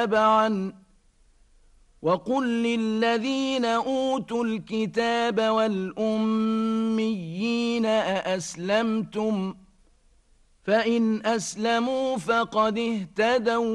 تبعا وقل للذين أوتوا الكتاب والأميين أأسلمتم فإن أسلموا فقد اهتدوا